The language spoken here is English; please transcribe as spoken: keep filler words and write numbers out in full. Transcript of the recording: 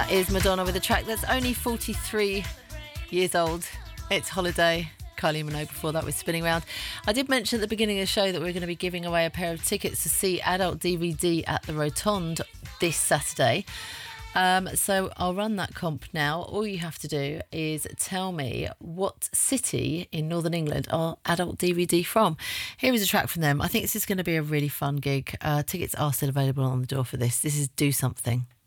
That is Madonna with a track that's only forty-three years old. It's Holiday. Kylie Minogue before that was Spinning Round. I did mention at the beginning of the show that we're going to be giving away a pair of tickets to see Adult D V D at the Rotonde this Saturday. Um, so I'll run that comp now. All you have to do is tell me what city in Northern England are Adult D V D from. Here is a track from them. I think this is going to be a really fun gig. Uh, tickets are still available on the door for this. This is Do Something.